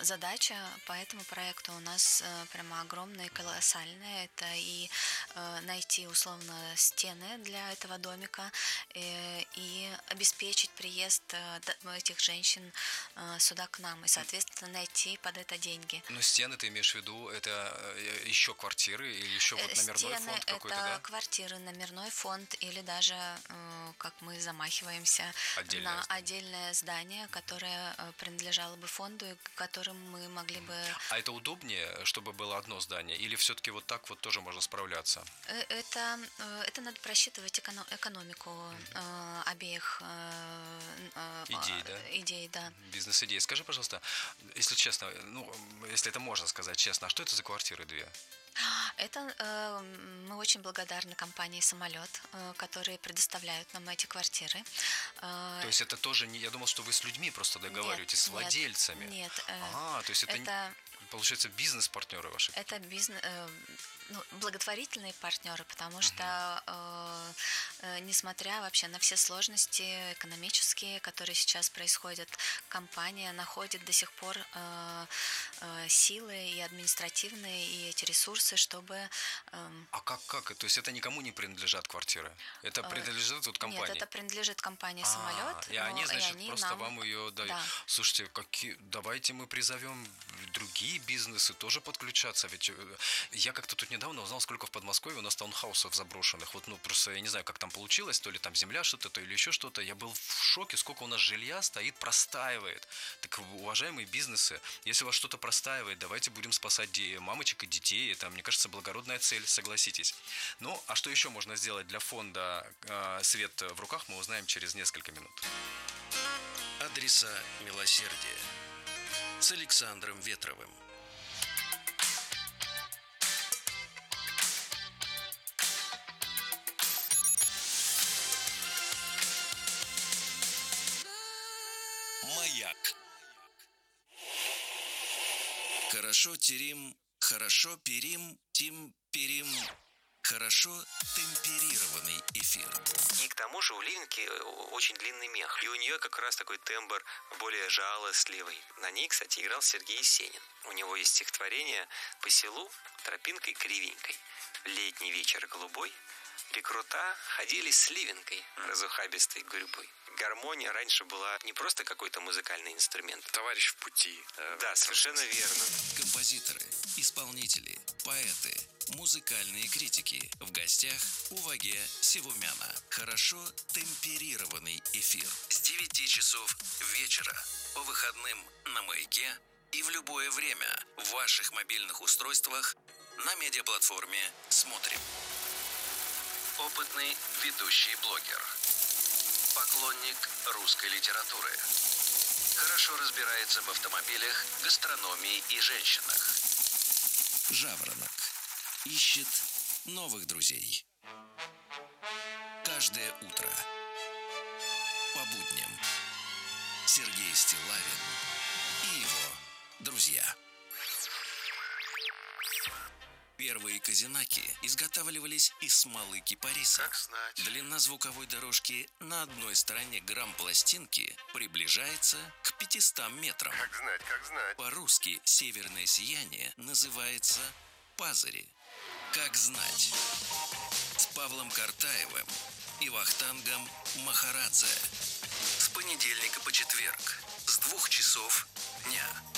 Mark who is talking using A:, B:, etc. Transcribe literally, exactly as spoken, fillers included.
A: задача по этому проекту у нас э, прямо огромная и колоссальная. Это и э, найти условно стены для этого домика э, и обеспечить приезд э, д- этих женщин э, сюда к нам и, соответственно, найти под это деньги.
B: Но стены ты имеешь в виду, это э, еще квартиры или еще вот
A: Э,
B: номерной
A: Стены
B: фонд какой-то,
A: это
B: да?
A: квартиры, номерной фонд или даже, э, как мы замахиваемся,
B: Отдельное
A: на
B: здание.
A: отдельное здание, которое э, принадлежало бы фонду и к которым мы могли бы.
B: А это удобнее, чтобы было одно здание, или все-таки вот так вот тоже можно справляться?
A: Э, Это, э, это надо просчитывать эконо- экономику э, обеих э, э,
B: Идей, да?
A: идей, да.
B: Бизнес-идеи. Скажи, пожалуйста, если честно, ну, если это можно сказать честно, а что это за квартиры две?
A: Это э, мы очень благодарны компании «Самолет», э, которые предоставляют нам эти квартиры. Э,
B: То есть это тоже не... Я думал, что вы с людьми просто договариваетесь, с
A: нет,
B: владельцами.
A: Нет, э,
B: А, то есть это,
A: это
B: получается, бизнес-партнеры ваши?
A: Это бизнес, ну, благотворительные партнеры, потому что, э, э, несмотря вообще на все сложности экономические, которые сейчас происходят, компания находит до сих пор э, э, силы и административные, и эти ресурсы, чтобы... э,
B: А как, как? То есть это никому не принадлежат квартиры? Это принадлежит вот компании?
A: Нет, это принадлежит компании
B: А,
A: «Самолет».
B: и они,
A: но-
B: значит,
A: они
B: просто
A: нам-
B: вам ее дают.
A: Да.
B: Слушайте, какие... давайте мы призовем другие бизнесы тоже подключаться. Ведь э, я как-то тут недавно узнал, сколько в Подмосковье у нас таунхаусов заброшенных. Вот, ну, просто я не знаю, как там получилось, то ли там земля что-то, то или еще что-то. Я был в шоке, сколько у нас жилья стоит, простаивает. Так, уважаемые бизнесы, если у вас что-то простаивает, давайте будем спасать де- мамочек и детей. Это, мне кажется, благородная цель, согласитесь. Ну, а что еще можно сделать для фонда э, «Свет в руках», мы узнаем через несколько минут.
C: Адреса милосердия с Александром Ветровым. Маяк. Хорошо терим, хорошо перим, тим перим. Хорошо темперированный эфир.
D: И к тому же у Ливенки очень длинный мех. И у нее как раз такой тембр более жалостливый. На ней, кстати, играл Сергей Есенин. У него есть стихотворение «По селу тропинкой кривенькой. Летний вечер голубой. Рекрута ходили с Ливенкой, разухабистой гурьбой». Гармония раньше была не просто какой-то музыкальный инструмент.
E: Товарищ в пути.
D: Да, совершенно верно.
C: Композиторы, исполнители, поэты, музыкальные критики. В гостях у Ваге Севумяна. Хорошо темперированный эфир. С девяти часов вечера по выходным на Маяке и в любое время в ваших мобильных устройствах на медиаплатформе «Смотрим». Опытный ведущий блогер. Поклонник русской литературы. Хорошо разбирается в автомобилях, гастрономии и женщинах. Жаворонок. Ищет новых друзей. Каждое утро. По будням. Сергей Стиллавин и его друзья. Первые казинаки изготавливались из смолы кипариса.
E: Как знать.
C: Длина звуковой дорожки на одной стороне грамм-пластинки приближается к пятистам метрам.
E: Как знать, как знать.
C: По-русски северное сияние называется пазари. Как знать. С Павлом Картаевым и Вахтангом Махарадзе. С понедельника по четверг с двух часов дня.